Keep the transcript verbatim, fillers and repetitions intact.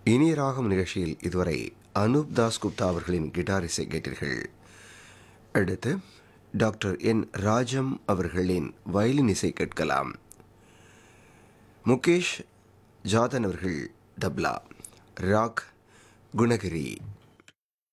இனிய ராகம் நிகழ்ச்சியில் இதுவரை அனூப் தாஸ் குப்தா அவர்களின் கிட்டார் இசை கேட்டீர்கள். அடுத்து டாக்டர் என் ராஜம் அவர்களின் வயலின் இசை கேட்கலாம். முகேஷ் ஜாதன் அவர்கள் தப்லா, ராக் குணகிரி.